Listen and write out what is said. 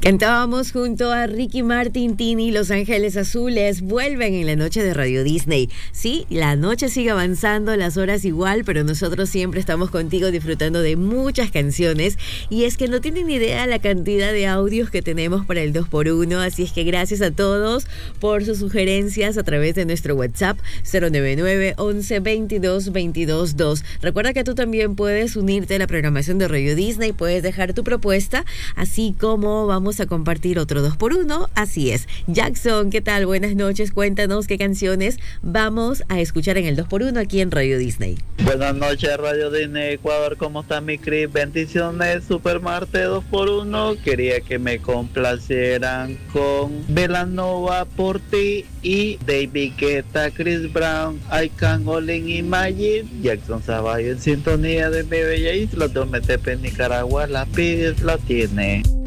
Cantábamos junto a Ricky Martin, Tini, Los Ángeles Azules. Vuelven en la noche de Radio Disney. Sí, la noche sigue avanzando, las horas igual, pero nosotros siempre estamos contigo disfrutando de muchas canciones. Y es que no tienen ni idea la cantidad de audios que tenemos para el 2x1. Así es que gracias a todos por sus sugerencias a través de nuestro WhatsApp 099 11 22 22 2. Recuerda que tú también puedes unirte a la programación de Radio Disney, puedes dejar tu propuesta, así como vamos a compartir otro 2x1. Así es. Jackson, ¿qué tal? Buenas noches. Cuéntanos qué canciones vamos a escuchar en el 2x1 aquí en Radio Disney. Buenas noches, Radio Disney Ecuador. ¿Cómo está mi Cris? Bendiciones, Super Marte 2x1. Quería que me complacieran con Belanova, Por Ti y David Guetta, Chris Brown, I Can Only Imagine. Jackson Zavallo en sintonía de mi bella isla, donde Tepe, Nicaragua. La pides, la tiene.